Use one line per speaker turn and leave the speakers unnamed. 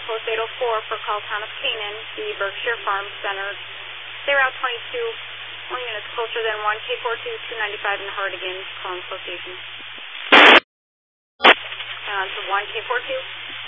Post 804 for call town of Canaan, the Berkshire Farm Center. They route 22, 1 units closer than 1K42, 295 in Hardigan, calling location. On to 1K42.